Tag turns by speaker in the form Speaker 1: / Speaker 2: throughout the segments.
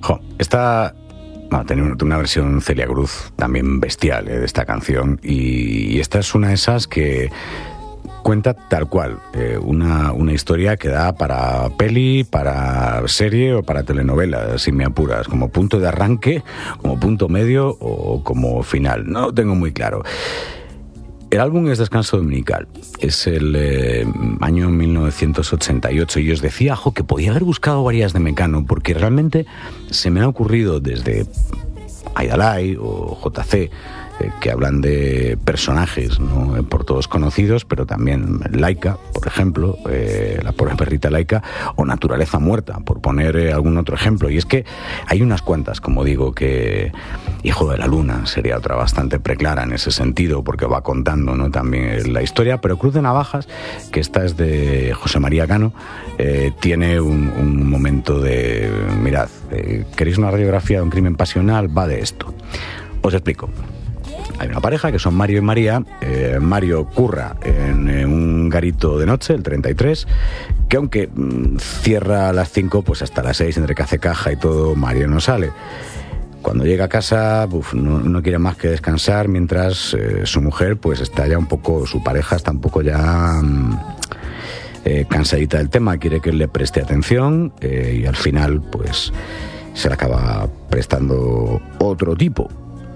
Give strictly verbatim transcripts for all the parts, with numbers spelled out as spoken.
Speaker 1: Jo, esta... Bueno, tiene una, una versión Celia Cruz también bestial eh, de esta canción y, y esta es una de esas que cuenta tal cual eh, una, una historia que da para peli, para serie o para telenovela, si me apuras, como punto de arranque, como punto medio o como final. No lo tengo muy claro. El álbum es Descanso Dominical, es el eh, año mil novecientos ochenta y ocho y os decía, jo, que podía haber buscado varias de Mecano porque realmente se me ha ocurrido desde Aidalay o J C, eh, que hablan de personajes, ¿no?, por todos conocidos, pero también Laika, por ejemplo, eh, la pobre perrita Laika, o Naturaleza Muerta, por poner eh, algún otro ejemplo. Y es que hay unas cuantas, como digo, que Hijo de la Luna sería otra bastante preclara en ese sentido, porque va contando, ¿no?, también la historia, pero Cruz de Navajas, que esta es de José María Cano, eh, tiene un, un momento de, mirad, eh, ¿queréis una radiografía de un crimen pasional? Va de esto. Os explico. Hay una pareja que son Mario y María. Eh, Mario curra en, en un garito de noche, el treinta y tres, que aunque mmm, cierra a las cinco, pues hasta las seis, entre que hace caja y todo, Mario no sale. Cuando llega a casa, uf, no, no quiere más que descansar, mientras eh, su mujer pues está ya un poco, su pareja está un poco ya mmm, eh, cansadita del tema, quiere que él le preste atención eh, y al final pues se le acaba prestando otro tipo.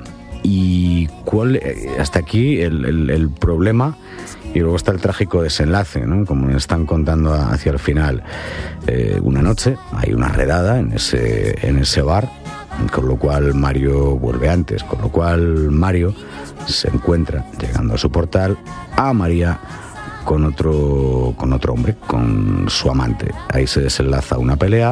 Speaker 1: Y cuál, hasta aquí el, el, el problema, y luego está el trágico desenlace, ¿no?, como nos están contando hacia el final. Eh, una noche hay una redada en ese, en ese bar, con lo cual Mario vuelve antes, con lo cual Mario se encuentra, llegando a su portal, a María con otro, con otro hombre, con su amante. Ahí se desenlaza una pelea,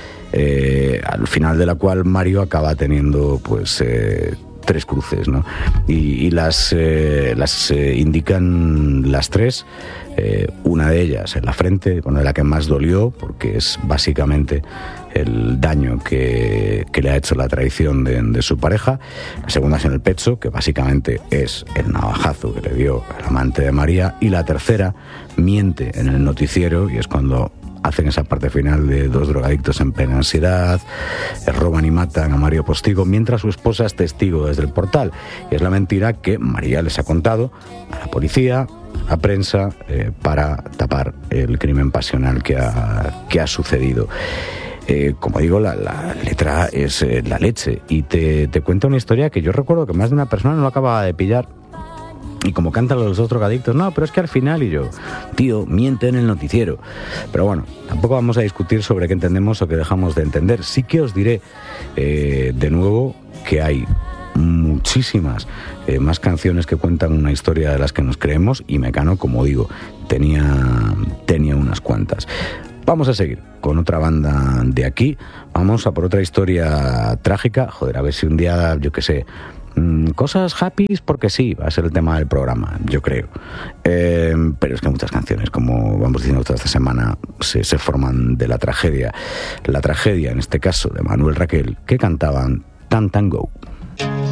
Speaker 1: eh, al final de la cual Mario acaba teniendo pues eh, tres cruces, ¿no? Y, y las, eh, las eh, indican las tres, eh, una de ellas en la frente, bueno, la que más dolió, porque es básicamente el daño que, que le ha hecho la traición de, de su pareja. La segunda es en el pecho, que básicamente es el navajazo que le dio el amante de María. Y la tercera miente en el noticiero, y es cuando hacen esa parte final de dos drogadictos en plena ansiedad, eh, roban y matan a Mario Postigo, mientras su esposa es testigo desde el portal. Y es la mentira que María les ha contado a la policía, a la prensa, eh, para tapar el crimen pasional que ha, que ha sucedido. Eh, como digo, la, la letra es eh, la leche, y te, te cuenta una historia que yo recuerdo que más de una persona no lo acababa de pillar. Y como cantan los dos drogadictos, no, pero es que al final, y yo, tío, miente en el noticiero. Pero bueno, tampoco vamos a discutir sobre qué entendemos o qué dejamos de entender. Sí que os diré eh, de nuevo que hay muchísimas eh, más canciones que cuentan una historia de las que nos creemos, y Mecano, como digo, tenía, tenía unas cuantas. Vamos a seguir con otra banda de aquí. Vamos a por otra historia trágica. Joder, a ver si un día, yo qué sé, cosas happy, porque sí, va a ser el tema del programa, yo creo. Eh, pero es que muchas canciones, como vamos diciendo toda esta semana, se, se forman de la tragedia. La tragedia, en este caso, de Manuel Raquel, que cantaban Tan Tan Go.